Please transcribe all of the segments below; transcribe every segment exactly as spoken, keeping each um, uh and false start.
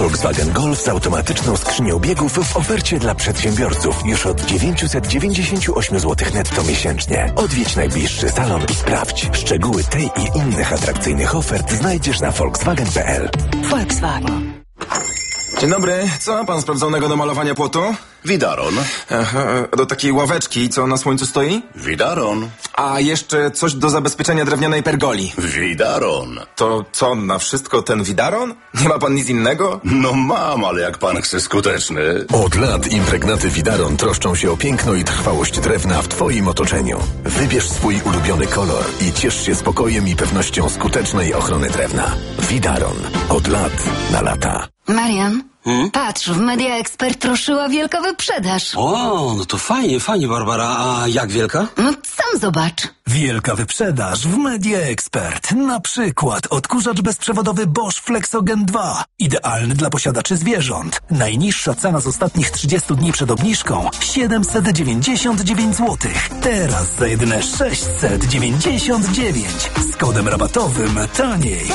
Volkswagen Golf z automatyczną skrzynią biegów w ofercie dla przedsiębiorców już od dziewięćset dziewięćdziesiąt osiem złotych netto miesięcznie. Odwiedź najbliższy salon i sprawdź. Szczegóły tej i innych atrakcyjnych ofert znajdziesz na volkswagen kropka p l. Volkswagen. Dzień dobry. Co ma pan sprawdzonego do malowania płotu? Widaron. Aha, do takiej ławeczki, co na słońcu stoi? Widaron. A jeszcze coś do zabezpieczenia drewnianej pergoli. Widaron. To co, na wszystko ten widaron? Nie ma pan nic innego? No mam, ale jak pan chce skuteczny. Od lat impregnaty Widaron troszczą się o piękno i trwałość drewna w twoim otoczeniu. Wybierz swój ulubiony kolor i ciesz się spokojem i pewnością skutecznej ochrony drewna. Widaron. Od lat na lata. Marian, Hmm? patrz, w Media Expert ruszyła wielka wyprzedaż. O, no to fajnie, fajnie, Barbara. A jak wielka? No sam zobacz. Wielka wyprzedaż w Media Expert. Na przykład odkurzacz bezprzewodowy Bosch Flexogen dwa. Idealny dla posiadaczy zwierząt. Najniższa cena z ostatnich trzydziestu dni przed obniżką siedemset dziewięćdziesiąt dziewięć złotych. Teraz za jedyne sześćset dziewięćdziesiąt dziewięć. Z kodem rabatowym taniej.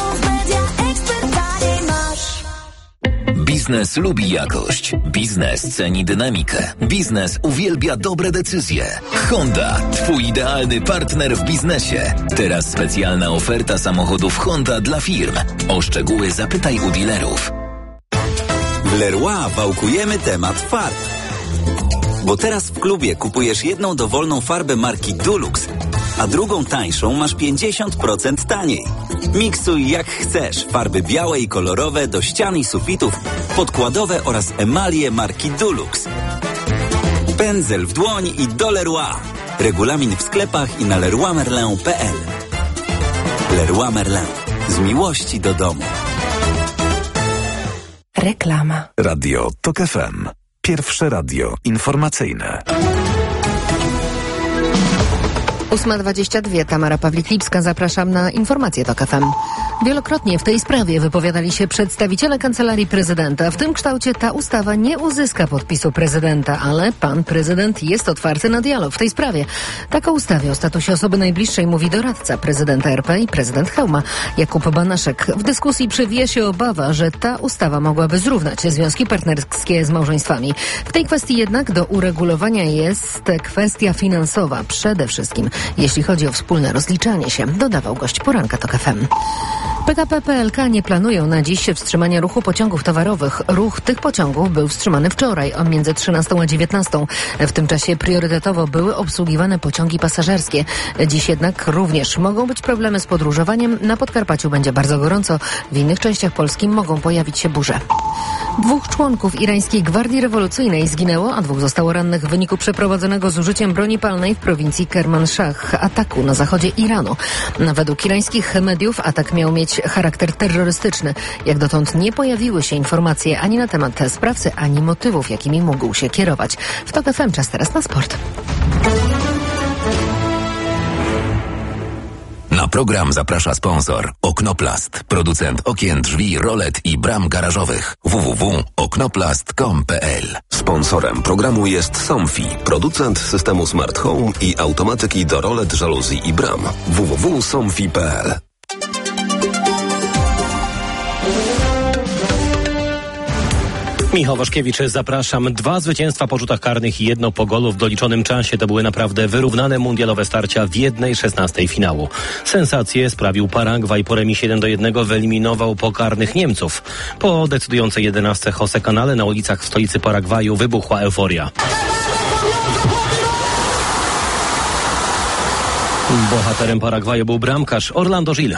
Biznes lubi jakość. Biznes ceni dynamikę. Biznes uwielbia dobre decyzje. Honda, twój idealny partner w biznesie. Teraz specjalna oferta samochodów Honda dla firm. O szczegóły zapytaj u dealerów. W Leroy wałkujemy temat farb. Bo teraz w klubie kupujesz jedną dowolną farbę marki Dulux, a drugą tańszą masz pięćdziesiąt procent taniej. Miksuj jak chcesz farby białe i kolorowe do ścian i sufitów, podkładowe oraz emalie marki Dulux. Pędzel w dłoń i do Leroy. Regulamin w sklepach i na leroy merlin kropka p l. Leroy Merlin. Z miłości do domu. Reklama. Radio Tok F M. Pierwsze radio informacyjne. ósma dwadzieścia dwa, Tamara Pawlik-Lipska, zapraszam na informacje Tok F M. Wielokrotnie w tej sprawie wypowiadali się przedstawiciele Kancelarii Prezydenta. W tym kształcie ta ustawa nie uzyska podpisu prezydenta, ale pan prezydent jest otwarty na dialog w tej sprawie. Tak o ustawie o statusie osoby najbliższej mówi doradca prezydenta R P i prezydent Chełma, Jakub Banaszek. W dyskusji przewija się obawa, że ta ustawa mogłaby zrównać związki partnerskie z małżeństwami. W tej kwestii jednak do uregulowania jest kwestia finansowa przede wszystkim, jeśli chodzi o wspólne rozliczanie się, dodawał gość poranka Tok F M. P K P P L K nie planują na dziś wstrzymania ruchu pociągów towarowych. Ruch tych pociągów był wstrzymany wczoraj o między trzynastą a dziewiętnastą. W tym czasie priorytetowo były obsługiwane pociągi pasażerskie. Dziś jednak również mogą być problemy z podróżowaniem. Na Podkarpaciu będzie bardzo gorąco. W innych częściach Polski mogą pojawić się burze. Dwóch członków irańskiej Gwardii Rewolucyjnej zginęło, a dwóch zostało rannych w wyniku przeprowadzonego z użyciem broni palnej w prowincji Kermanshah ataku na zachodzie Iranu. Według irańskich mediów atak miał mieć charakter terrorystyczny. Jak dotąd nie pojawiły się informacje ani na temat sprawcy, ani motywów, jakimi mógł się kierować. W Tok F M czas teraz na sport. Na program zaprasza sponsor Oknoplast, producent okien, drzwi, rolet i bram garażowych. w w w kropka oknoplast kropka com kropka p l. Sponsorem programu jest Somfy, producent systemu Smart Home i automatyki do rolet, żaluzji i bram. w w w kropka somfy kropka p l. Michał Waszkiewicz, zapraszam. Dwa zwycięstwa po rzutach karnych i jedno po golu w doliczonym czasie. To były naprawdę wyrównane mundialowe starcia w jednej szesnastej finału. Sensację sprawił Paragwaj. Po remisie jeden do jednego wyeliminował pokarnych Niemców. Po decydującej jedenastce Jose Canale na ulicach w stolicy Paragwaju wybuchła euforia. Bohaterem Paragwaju był bramkarz Orlando Gil.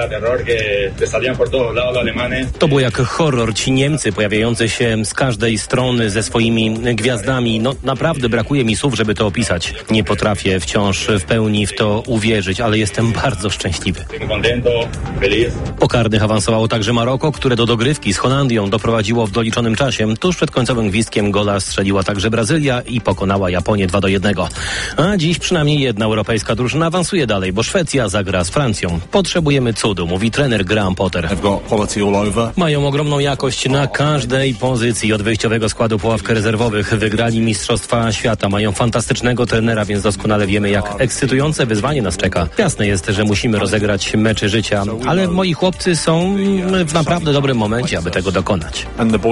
To było jak horror. Ci Niemcy pojawiający się z każdej strony ze swoimi gwiazdami. No naprawdę brakuje mi słów, żeby to opisać. Nie potrafię wciąż w pełni w to uwierzyć, ale jestem bardzo szczęśliwy. Po karnych awansowało także Maroko, które do dogrywki z Holandią doprowadziło w doliczonym czasie. Tuż przed końcowym gwizdkiem gola strzeliła także Brazylia i pokonała Japonię dwa do jednego. A dziś przynajmniej jedna europejska drużyna awansuje dalej, bo Szwecja zagra z Francją. Potrzebujemy cudu, mówi trener Graham Potter. Mają ogromną jakość na każdej pozycji. Od wyjściowego składu po ławkę rezerwowych wygrali Mistrzostwa Świata. Mają fantastycznego trenera, więc doskonale wiemy, jak ekscytujące wyzwanie nas czeka. Jasne jest, że musimy rozegrać mecze życia, ale moi chłopcy są w naprawdę dobrym momencie, aby tego dokonać.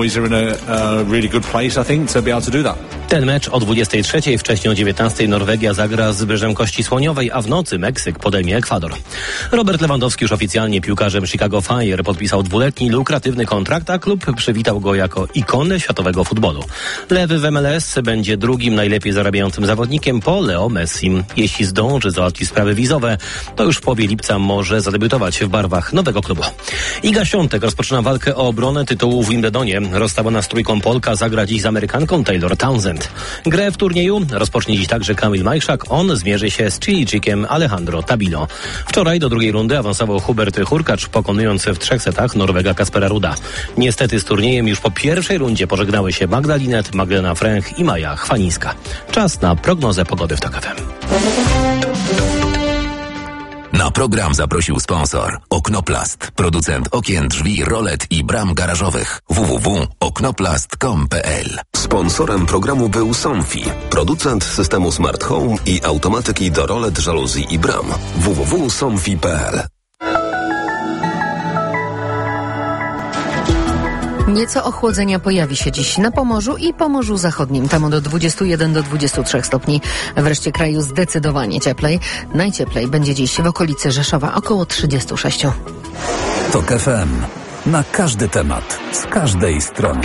Ten mecz o dwudziestej trzeciej, wcześniej o dziewiętnastej Norwegia zagra z Brzeżem Kości Słoniowej, a w nocy Meksyk podejmie Ekwador. Robert Lewandowski już oficjalnie piłkarzem Chicago Fire podpisał dwuletni lukratywny kontrakt, a klub przywitał go jako ikonę światowego futbolu. Lewy w M L S będzie drugim najlepiej zarabiającym zawodnikiem po Leo Messim. Jeśli zdąży załatwić sprawy wizowe, to już w połowie lipca może zadebiutować w barwach nowego klubu. Iga Świątek rozpoczyna walkę o obronę tytułu w Wimbledonie. Rozstawiona z trójką Polka zagra dziś z Amerykanką Taylor Townsend. Grę w turnieju rozpocznie dziś także Kamil Majszak. On zmierzy się z Chilijczykiem Alejandro Tabilo. Wczoraj do drugiej rundy awansował Hubert Hurkacz, pokonując w trzech setach Norwega Kaspera Ruda. Niestety z turniejem już po pierwszej rundzie pożegnały się Magda Linet, Magdalena Fręch i Maja Chwanińska. Czas na prognozę pogody w TOK F M. Na program zaprosił sponsor Oknoplast, producent okien, drzwi, rolet i bram garażowych. w w w kropka oknoplast kropka com kropka p l. Sponsorem programu był Somfy, producent systemu Smart Home i automatyki do rolet, żaluzji i bram. w w w kropka somfy kropka p l. Nieco ochłodzenia pojawi się dziś na Pomorzu i Pomorzu Zachodnim. Tam od dwudziestu jeden do dwudziestu trzech stopni. W reszcie kraju zdecydowanie cieplej. Najcieplej będzie dziś w okolicy Rzeszowa, około trzydziestu sześciu. TOK F M. Na każdy temat, z każdej strony.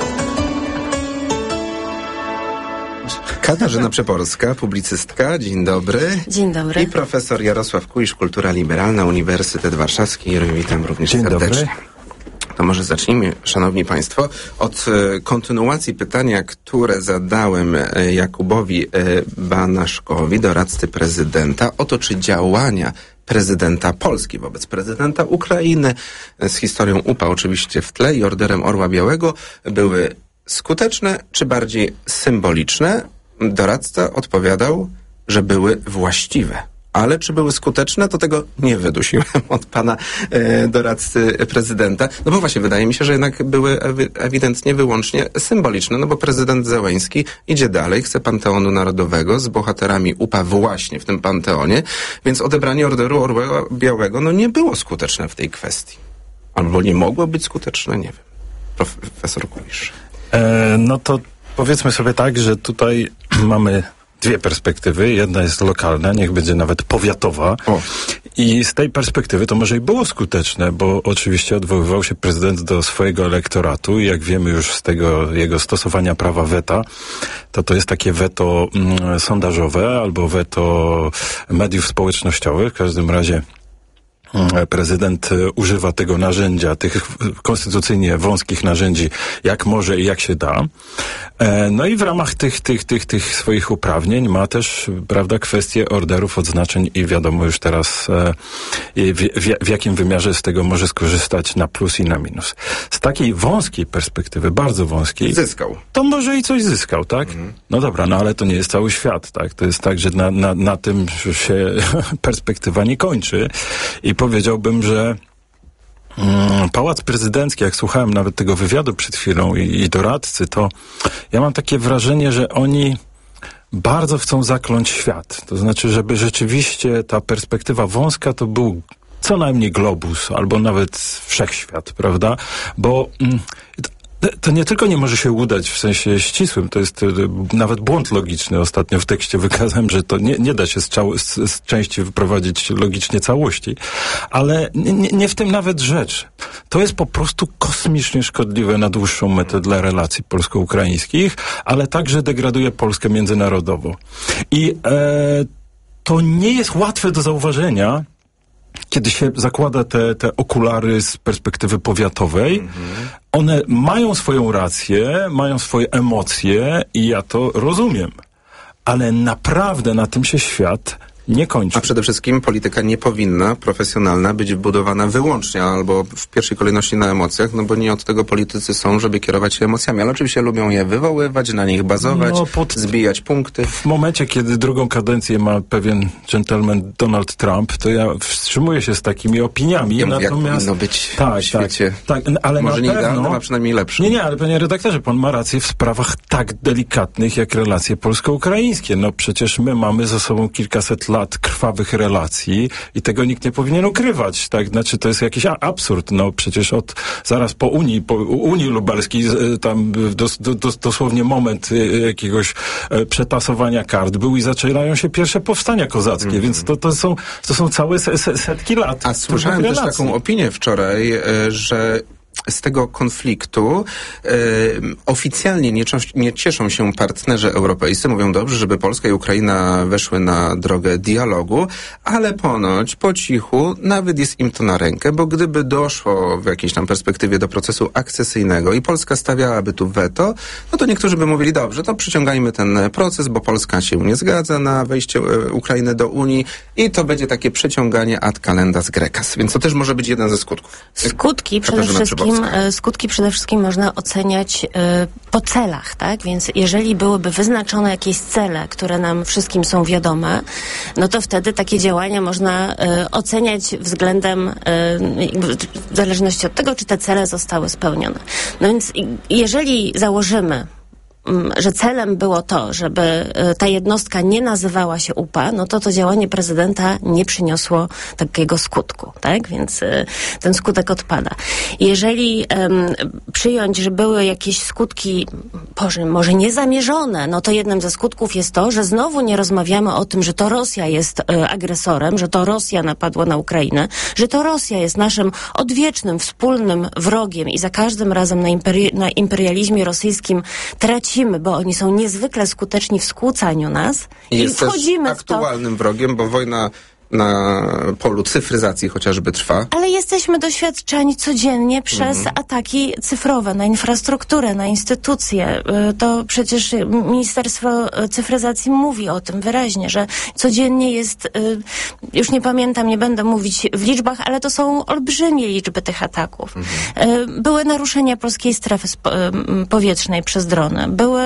Katarzyna Przeporska, publicystka. Dzień dobry. Dzień dobry. I profesor Jarosław Kuisz, Kultura Liberalna, Uniwersytet Warszawski. Witam również Dzień serdecznie. Dobry. To może zacznijmy, szanowni państwo, od e, kontynuacji pytania, które zadałem e, Jakubowi e, Banaszkowi, doradcy prezydenta, o to, czy działania prezydenta Polski wobec prezydenta Ukrainy e, z historią U P A oczywiście w tle i orderem Orła Białego były skuteczne, czy bardziej symboliczne. Doradca odpowiadał, że były właściwe. Ale czy były skuteczne, to tego nie wydusiłem od pana e, doradcy prezydenta. No bo właśnie, wydaje mi się, że jednak były ewi- ewidentnie wyłącznie symboliczne, no bo prezydent Zełenski idzie dalej, chce Panteonu Narodowego z bohaterami U P A właśnie w tym Panteonie, więc odebranie orderu Orła Białego no nie było skuteczne w tej kwestii. Albo nie mogło być skuteczne, nie wiem. Profesor Kuisz. E, no to powiedzmy sobie tak, że tutaj mamy dwie perspektywy. Jedna jest lokalna, niech będzie nawet powiatowa. O. I z tej perspektywy to może i było skuteczne, bo oczywiście odwoływał się prezydent do swojego elektoratu i jak wiemy już z tego jego stosowania prawa weta, to to jest takie weto mm, sondażowe albo weto mediów społecznościowych. W każdym razie prezydent używa tego narzędzia, tych konstytucyjnie wąskich narzędzi, jak może i jak się da. No i w ramach tych, tych, tych, tych swoich uprawnień ma też, prawda, kwestię orderów, odznaczeń i wiadomo już teraz w, w, w jakim wymiarze z tego może skorzystać na plus i na minus. Z takiej wąskiej perspektywy, bardzo wąskiej, zyskał. To może i coś zyskał, tak? Mhm. No dobra, no ale to nie jest cały świat, tak? To jest tak, że na, na, na tym się perspektywa nie kończy i powiedziałbym, że mm, Pałac Prezydencki, jak słuchałem nawet tego wywiadu przed chwilą i, i doradcy, to ja mam takie wrażenie, że oni bardzo chcą zakląć świat. To znaczy, żeby rzeczywiście ta perspektywa wąska to był co najmniej globus, albo nawet wszechświat, prawda? Bo mm, to nie tylko nie może się udać w sensie ścisłym, to jest nawet błąd logiczny. Ostatnio w tekście wykazałem, że to nie, nie da się z, cał- z, z części wyprowadzić logicznie całości, ale nie, nie w tym nawet rzecz. To jest po prostu kosmicznie szkodliwe na dłuższą metę dla relacji polsko-ukraińskich, ale także degraduje Polskę międzynarodowo. I e, to nie jest łatwe do zauważenia, kiedy się zakłada te, te okulary z perspektywy powiatowej. Mhm. One mają swoją rację, mają swoje emocje i ja to rozumiem. Ale naprawdę na tym się świat nie kończy. A przede wszystkim polityka nie powinna, profesjonalna, być budowana wyłącznie albo w pierwszej kolejności na emocjach, no bo nie od tego politycy są, żeby kierować się emocjami, ale oczywiście lubią je wywoływać, na nich bazować, no, pod... zbijać punkty. W momencie, kiedy drugą kadencję ma pewien gentleman Donald Trump, to ja wstrzymuję się z takimi opiniami. Ja mówię, natomiast jak powinno być tak, w świecie. Tak, tak, ale może nie pewno... idealnym, a przynajmniej lepszym. Nie, nie, ale panie redaktorze, pan ma rację w sprawach tak delikatnych, jak relacje polsko-ukraińskie. No przecież my mamy ze sobą kilkaset lat krwawych relacji i tego nikt nie powinien ukrywać, tak? Znaczy, to jest jakiś absurd. No przecież od, zaraz po Unii, po Unii Lubelskiej, tam dos, dos, dosłownie moment jakiegoś przetasowania kart był i zaczynają się pierwsze powstania kozackie, mm. więc to, to, są, to są całe setki lat. A słyszałem też taką opinię wczoraj, że z tego konfliktu e, oficjalnie nie, nie cieszą się partnerzy europejscy. Mówią dobrze, żeby Polska i Ukraina weszły na drogę dialogu, ale ponoć po cichu nawet jest im to na rękę, bo gdyby doszło w jakiejś tam perspektywie do procesu akcesyjnego i Polska stawiałaby tu weto, no to niektórzy by mówili, dobrze, to przyciągajmy ten proces, bo Polska się nie zgadza na wejście Ukrainy do Unii i to będzie takie przeciąganie ad calendas grecas. Więc to też może być jeden ze skutków. Skutki przede wszystkim Skutki przede wszystkim można oceniać y, po celach, tak? Więc jeżeli byłyby wyznaczone jakieś cele, które nam wszystkim są wiadome, no to wtedy takie działania można y, oceniać względem, y, w zależności od tego, czy te cele zostały spełnione. No więc jeżeli założymy, że celem było to, żeby ta jednostka nie nazywała się U P A, no to to działanie prezydenta nie przyniosło takiego skutku, tak? Więc ten skutek odpada. Jeżeli um, przyjąć, że były jakieś skutki, Boże, może niezamierzone, no to jednym ze skutków jest to, że znowu nie rozmawiamy o tym, że to Rosja jest e, agresorem, że to Rosja napadła na Ukrainę, że to Rosja jest naszym odwiecznym, wspólnym wrogiem i za każdym razem na, imperi- na imperializmie rosyjskim tracimy, bo oni są niezwykle skuteczni w skłócaniu nas i, jest i wchodzimy też w to. aktualnym wrogiem, bo wojna na polu cyfryzacji chociażby trwa. Ale jesteśmy doświadczani codziennie przez mhm. ataki cyfrowe na infrastrukturę, na instytucje. To przecież Ministerstwo Cyfryzacji mówi o tym wyraźnie, że codziennie jest, już nie pamiętam, nie będę mówić w liczbach, ale to są olbrzymie liczby tych ataków. Mhm. Były naruszenia polskiej strefy powietrznej przez drony. Były,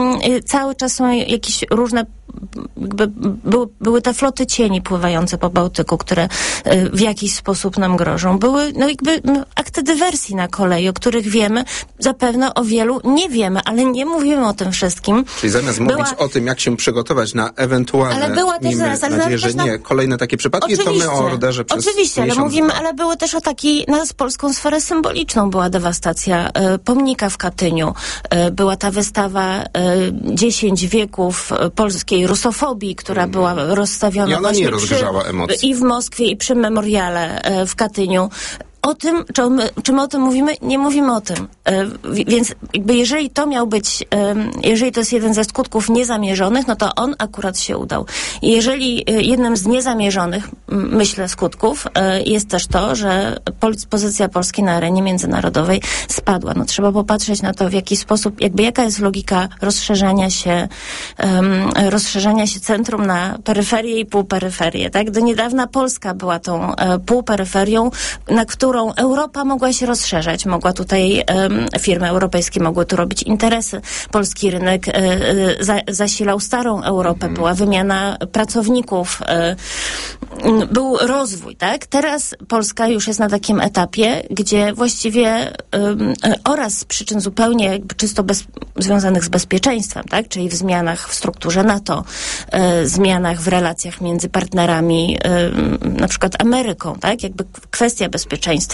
cały czas są jakieś różne, jakby były, były te floty cieni pływające po Bałtyku, które w jakiś sposób nam grożą. Były no jakby akty dywersji na kolei, o których wiemy, zapewne o wielu nie wiemy, ale nie mówimy o tym wszystkim. Czyli zamiast była... mówić o tym, jak się przygotować na ewentualne, ale była też miejmy zaraz, ale nadzieję, że na... nie, kolejne takie przypadki, oczywiście, to my o orderze przez Oczywiście, ale mówimy, ale były też ataki na polską sferę symboliczną. Była dewastacja e, pomnika w Katyniu. E, była ta wystawa e, dziesięć wieków polskiej rusofobii, która mm. była rozstawiona I ona właśnie nie rozgrzała przy, emocji. i w Moskwie, i przy memoriale e, w Katyniu. O tym, czy my, czy my o tym mówimy? Nie mówimy o tym. E, więc jakby jeżeli to miał być, e, jeżeli to jest jeden ze skutków niezamierzonych, no to on akurat się udał. I jeżeli e, jednym z niezamierzonych, m, myślę, skutków e, jest też to, że pol- pozycja Polski na arenie międzynarodowej spadła. No trzeba popatrzeć na to, w jaki sposób, jakby jaka jest logika rozszerzania się, um, rozszerzania się centrum na peryferię i półperyferię, tak? Do niedawna Polska była tą e, półperyferią, na którą Europa mogła się rozszerzać, mogła tutaj um, firmy europejskie mogły tu robić interesy. Polski rynek e, e, za, zasilał starą Europę, mm. była wymiana pracowników, e, był rozwój, tak? Teraz Polska już jest na takim etapie, gdzie właściwie um, oraz z przyczyn zupełnie jakby czysto bez, związanych z bezpieczeństwem, tak? Czyli w zmianach w strukturze NATO, e, zmianach w relacjach między partnerami, e, na przykład Ameryką, tak? Jakby kwestia bezpieczeństwa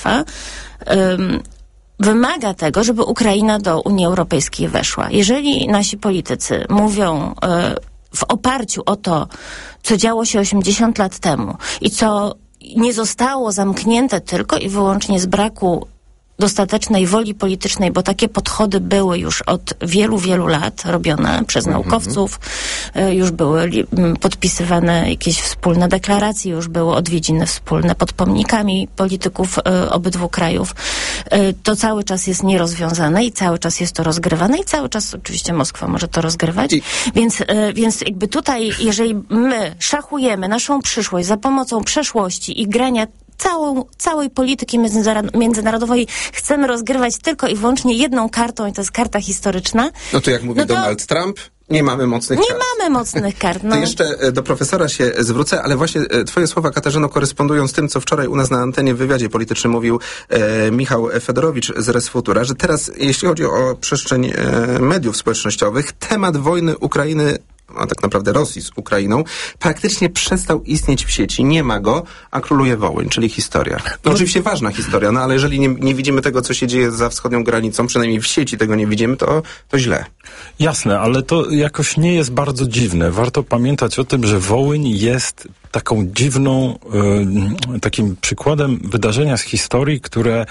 Um, wymaga tego, żeby Ukraina do Unii Europejskiej weszła. Jeżeli nasi politycy mówią y, w oparciu o to, co działo się osiemdziesiąt lat temu i co nie zostało zamknięte tylko i wyłącznie z braku dostatecznej woli politycznej, bo takie podchody były już od wielu, wielu lat robione przez Mhm. naukowców, y, już były li- m, podpisywane jakieś wspólne deklaracje, już były odwiedziny wspólne pod pomnikami polityków y, obydwu krajów. Y, to cały czas jest nierozwiązane i cały czas jest to rozgrywane i cały czas oczywiście Moskwa może to rozgrywać. I- Więc, y, więc jakby tutaj, jeżeli my szachujemy naszą przyszłość za pomocą przeszłości i grania całą, całej polityki międzynar- międzynarodowej chcemy rozgrywać tylko i wyłącznie jedną kartą i to jest karta historyczna. No to jak mówi No to- Donald Trump, nie mamy mocnych Nie kart. mamy mocnych kart. No. To jeszcze e, do profesora się zwrócę, ale właśnie e, twoje słowa, Katarzyno, korespondują z tym, co wczoraj u nas na antenie w wywiadzie politycznym mówił e, Michał Fedorowicz z Resfutura, że teraz, jeśli chodzi o przestrzeń e, mediów społecznościowych, temat wojny Ukrainy, a tak naprawdę Rosji z Ukrainą, praktycznie przestał istnieć w sieci. Nie ma go, a króluje Wołyń, czyli historia. No, oczywiście ważna historia, no ale jeżeli nie, nie widzimy tego, co się dzieje za wschodnią granicą, przynajmniej w sieci tego nie widzimy, to, to źle. Jasne, ale to jakoś nie jest bardzo dziwne. Warto pamiętać o tym, że Wołyń jest taką dziwną, y, takim przykładem wydarzenia z historii, które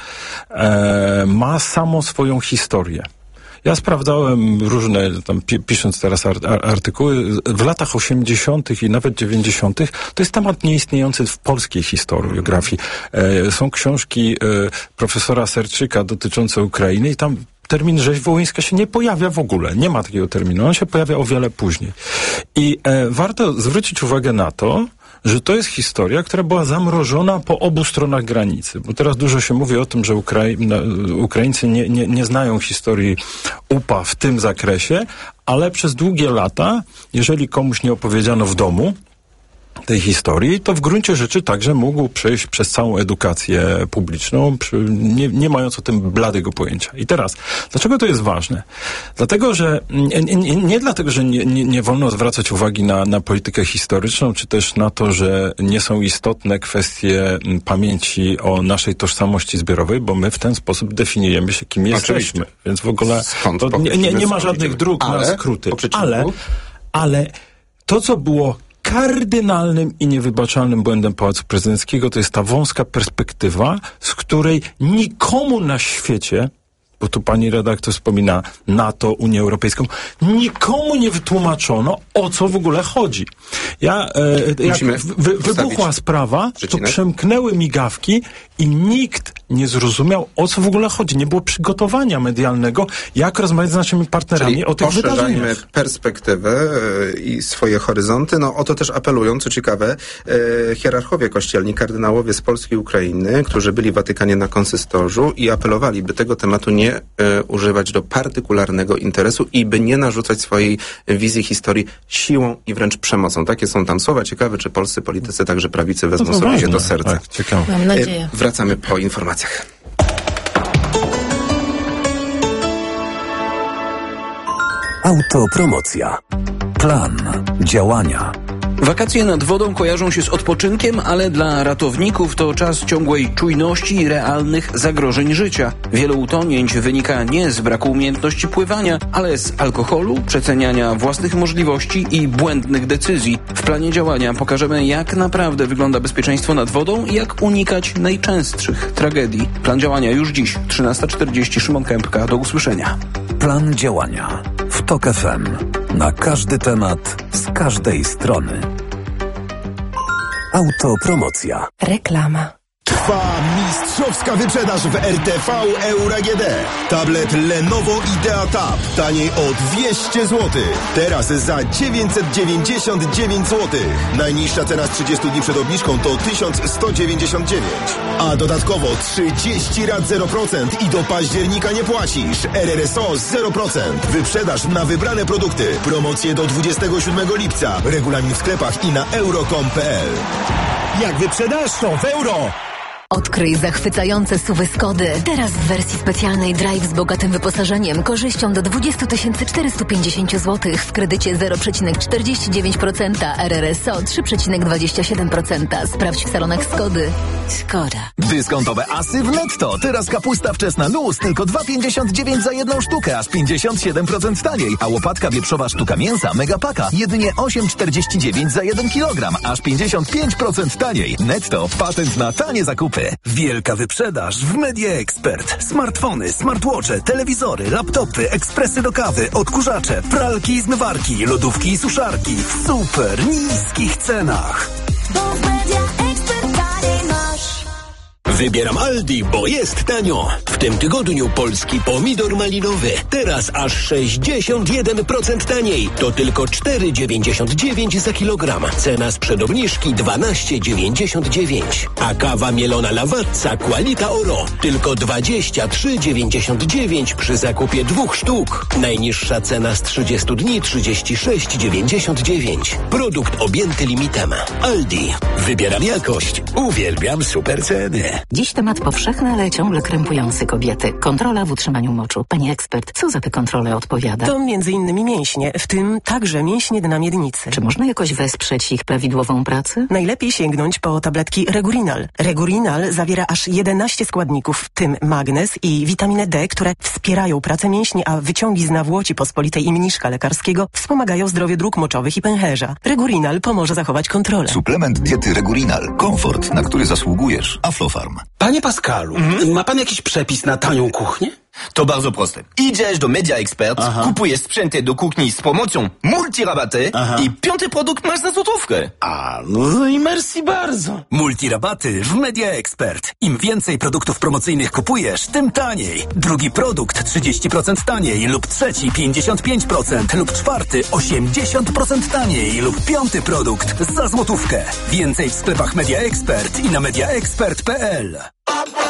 e, ma samo swoją historię. Ja sprawdzałem różne, tam pi- pisząc teraz ar- ar- artykuły, w latach osiemdziesiątych i nawet dziewięćdziesiątych to jest temat nieistniejący w polskiej historiografii. E, są książki e, profesora Serczyka dotyczące Ukrainy i tam termin rzeź wołyńska się nie pojawia w ogóle. Nie ma takiego terminu. On się pojawia o wiele później. I e, warto zwrócić uwagę na to, że to jest historia, która była zamrożona po obu stronach granicy. Bo teraz dużo się mówi o tym, że Ukrai- na- Ukraińcy nie, nie, nie znają historii U P A w tym zakresie, ale przez długie lata, jeżeli komuś nie opowiedziano w domu tej historii, to w gruncie rzeczy także mógł przejść przez całą edukację publiczną, przy, nie, nie mając o tym bladego pojęcia. I teraz, dlaczego to jest ważne? Dlatego, że nie, nie, nie dlatego, że nie, nie, nie wolno zwracać uwagi na, na politykę historyczną, czy też na to, że nie są istotne kwestie pamięci o naszej tożsamości zbiorowej, bo my w ten sposób definiujemy się, kim Oczywiście. jesteśmy. Więc w ogóle Skąd to nie, nie, nie ma skąd żadnych idziemy? dróg Ale, na skróty. po przecinku? Ale, ale to, co było kardynalnym i niewybaczalnym błędem Pałacu Prezydenckiego, to jest ta wąska perspektywa, z której nikomu na świecie, bo tu pani redaktor wspomina NATO, Unię Europejską, nikomu nie wytłumaczono, o co w ogóle chodzi. Ja, e, jak Musimy wy, wybuchła sprawa, to przecinek. przemknęły migawki i nikt nie zrozumiał, o co w ogóle chodzi. Nie było przygotowania medialnego, jak rozmawiać z naszymi partnerami Czyli o tych poszerzajmy wydarzeniach. perspektywę e, i swoje horyzonty. No o to też apelują, co ciekawe, e, hierarchowie kościelni, kardynałowie z Polski i Ukrainy, którzy byli w Watykanie na konsystorzu i apelowali, by tego tematu nie e, używać do partykularnego interesu i by nie narzucać swojej wizji historii siłą i wręcz przemocą. Takie są tam słowa. Ciekawe, czy polscy politycy, także prawicy, wezmą No to sobie je ważne. do serca. Tak, ciekawe. Mam nadzieję. E, Wracamy po informacjach. Autopromocja. Plan działania. Wakacje nad wodą kojarzą się z odpoczynkiem, ale dla ratowników to czas ciągłej czujności i realnych zagrożeń życia. Wiele utonięć wynika nie z braku umiejętności pływania, ale z alkoholu, przeceniania własnych możliwości i błędnych decyzji. W planie działania pokażemy, jak naprawdę wygląda bezpieczeństwo nad wodą i jak unikać najczęstszych tragedii. Plan działania już dziś, trzynasta czterdzieści, Szymon Kępka. Do usłyszenia. Plan działania w TOK F M. Na każdy temat, z każdej strony. Autopromocja. Reklama. Trwa mistrzowska wyprzedaż w R T V Euro A G D. Tablet Lenovo IdeaTab taniej o dwieście złotych. Teraz za dziewięćset dziewięćdziesiąt dziewięć złotych. Najniższa cena z trzydziestu dni przed obniżką to tysiąc sto dziewięćdziesiąt dziewięć. A dodatkowo trzydzieści rat zero procent i do października nie płacisz. R R S O zero procent. Wyprzedaż na wybrane produkty. Promocje do dwudziestego siódmego lipca. Regulamin w sklepach i na euro kropka com kropka p l. Jak wyprzedaż, to w euro! Odkryj zachwycające suwy Skody. Teraz w wersji specjalnej Drive z bogatym wyposażeniem, korzyścią do dwadzieścia tysięcy czterysta pięćdziesiąt złotych w kredycie zero przecinek czterdzieści dziewięć procent, R R S O trzy przecinek dwadzieścia siedem procent. Sprawdź w salonach Skody. Skoda. Dyskontowe asy w Netto. Teraz kapusta wczesna luz tylko dwa pięćdziesiąt dziewięć za jedną sztukę, aż pięćdziesiąt siedem procent taniej. A łopatka wieprzowa sztuka mięsa Megapaka jedynie osiem czterdzieści dziewięć za jeden kilogram, aż pięćdziesiąt pięć procent taniej. Netto. Patent na tanie zakupy. złoty. Wielka wyprzedaż w Media Expert. Smartfony, smartwatche, telewizory, laptopy, ekspresy do kawy, odkurzacze, pralki i zmywarki, lodówki i suszarki w super niskich cenach. Wybieram Aldi, bo jest tanio. W tym tygodniu polski pomidor malinowy. Teraz aż sześćdziesiąt jeden procent taniej. To tylko cztery dziewięćdziesiąt dziewięć za kilogram. Cena sprzed obniżki dwanaście dziewięćdziesiąt dziewięć. A kawa mielona Lavazza Qualita Oro. Tylko dwadzieścia trzy dziewięćdziesiąt dziewięć przy zakupie dwóch sztuk. Najniższa cena z trzydziestu dni trzydzieści sześć dziewięćdziesiąt dziewięć. Produkt objęty limitem. Aldi. Wybieram jakość. Uwielbiam super ceny. Dziś temat powszechny, ale ciągle krępujący kobiety. Kontrola w utrzymaniu moczu. Pani ekspert, co za tę kontrolę odpowiada? To między innymi mięśnie, w tym także mięśnie dna miednicy. Czy można jakoś wesprzeć ich prawidłową pracę? Najlepiej sięgnąć po tabletki Regurinal. Regurinal zawiera aż jedenaście składników, w tym magnez i witaminę D, które wspierają pracę mięśni, a wyciągi z nawłoci pospolitej i mniszka lekarskiego wspomagają zdrowie dróg moczowych i pęcherza. Regurinal pomoże zachować kontrolę. Suplement diety Regurinal. Komfort, na który zasługujesz. Aflofarm. Panie Pascalu, mm-hmm. ma pan jakiś przepis na tanią kuchnię? To bardzo proste. Idziesz do Media Expert, Aha. kupujesz sprzęty do kuchni z promocją multirabaty Aha. i piąty produkt masz za złotówkę. A, no i merci bardzo. Multirabaty w Media Expert. Im więcej produktów promocyjnych kupujesz, tym taniej. Drugi produkt trzydzieści procent taniej lub trzeci pięćdziesiąt pięć procent lub czwarty osiemdziesiąt procent taniej lub piąty produkt za złotówkę. Więcej w sklepach Media Expert i na media expert kropka p l.